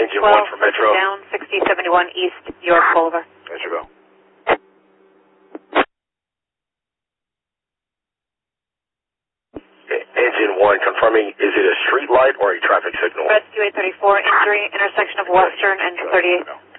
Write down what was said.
Engine 1 for Metro. Down 6071 East York Boulevard. There you go. Engine 1 confirming, is it a street light or a traffic signal? Red 2834, injury, intersection of Western and 38.